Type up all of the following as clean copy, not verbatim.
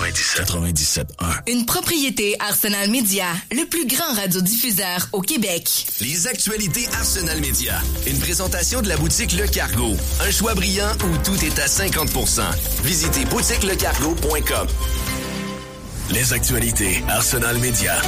97.1. Une propriété Arsenal Media, le plus grand radiodiffuseur au Québec. Les actualités Arsenal Media. Une présentation de la boutique Le Cargo. Un choix brillant où tout est à 50%. Visitez boutiquelecargo.com. Les actualités Arsenal Media.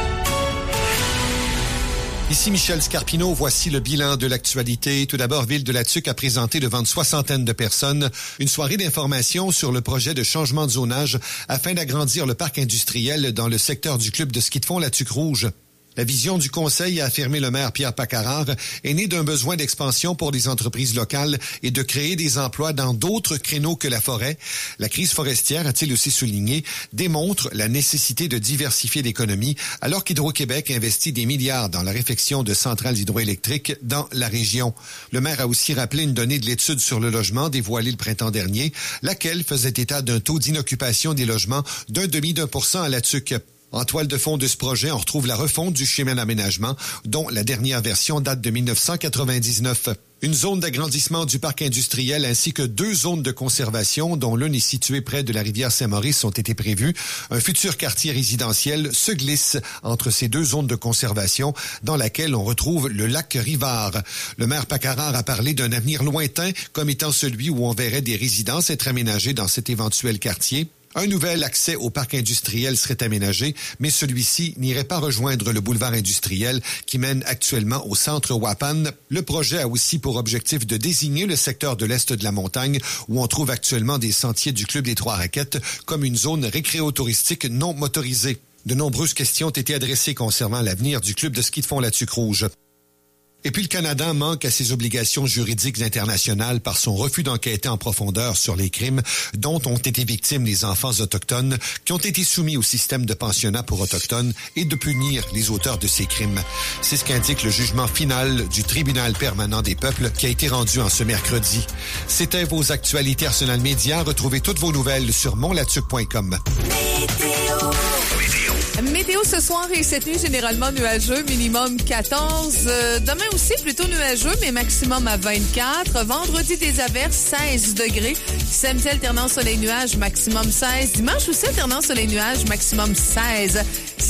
Ici Michel Scarpino, voici le bilan de l'actualité. Tout d'abord, Ville de la Tuque a présenté devant une soixantaine de personnes une soirée d'information sur le projet de changement de zonage afin d'agrandir le parc industriel dans le secteur du club de ski de fond La Tuque Rouge. La vision du conseil, a affirmé le maire Pierre Pacarard, est née d'un besoin d'expansion pour les entreprises locales et de créer des emplois dans d'autres créneaux que la forêt. La crise forestière, a-t-il aussi souligné, démontre la nécessité de diversifier l'économie alors qu'Hydro-Québec investit des milliards dans la réfection de centrales hydroélectriques dans la région. Le maire a aussi rappelé une donnée de l'étude sur le logement dévoilée le printemps dernier, laquelle faisait état d'un taux d'inoccupation des logements d'0,1% à La Tuque. En toile de fond de ce projet, on retrouve la refonte du schéma d'aménagement, dont la dernière version date de 1999. Une zone d'agrandissement du parc industriel ainsi que 2 zones de conservation, dont l'une est située près de la rivière Saint-Maurice, ont été prévues. Un futur quartier résidentiel se glisse entre ces 2 zones de conservation, dans laquelle on retrouve le lac Rivard. Le maire Pacarard a parlé d'un avenir lointain comme étant celui où on verrait des résidences être aménagées dans cet éventuel quartier. Un nouvel accès au parc industriel serait aménagé, mais celui-ci n'irait pas rejoindre le boulevard industriel qui mène actuellement au centre Wapan. Le projet a aussi pour objectif de désigner le secteur de l'Est de la montagne où on trouve actuellement des sentiers du Club des Trois-Raquettes comme une zone récréotouristique non motorisée. De nombreuses questions ont été adressées concernant l'avenir du club de ski de fond La Tuque Rouge. Et puis le Canada manque à ses obligations juridiques internationales par son refus d'enquêter en profondeur sur les crimes dont ont été victimes les enfants autochtones qui ont été soumis au système de pensionnat pour autochtones et de punir les auteurs de ces crimes. C'est ce qu'indique le jugement final du Tribunal permanent des peuples qui a été rendu en ce mercredi. C'était vos actualités Arsenal Média. Retrouvez toutes vos nouvelles sur monlatuque.com. Météo ce soir et cette nuit, généralement nuageux, minimum 14. Demain aussi, plutôt nuageux, mais maximum à 24. Vendredi, des averses, 16 degrés. Samedi, alternance soleil-nuage, maximum 16. Dimanche aussi, alternance soleil-nuage, maximum 16.